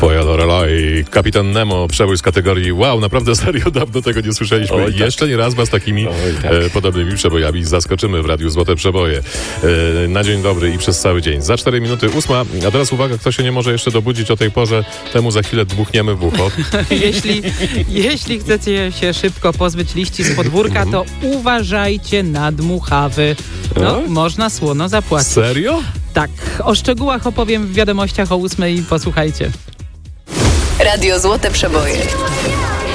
Twoja Lorelai, Kapitan Nemo, przebój z kategorii wow, naprawdę serio, dawno tego nie słyszeliśmy. Oj, tak. Jeszcze nie raz was takimi podobnymi przebojami zaskoczymy w Radiu Złote Przeboje. Na dzień dobry i przez cały dzień. Za 4 minuty 8, a teraz uwaga, kto się nie może jeszcze dobudzić o tej porze, temu za chwilę dmuchniemy w ucho. Jeśli chcecie się szybko pozbyć liści z podwórka, to uważajcie na dmuchawy. No, można słono zapłacić. Serio? Tak, o szczegółach opowiem w wiadomościach o 8:00. Posłuchajcie. Radio Złote Przeboje.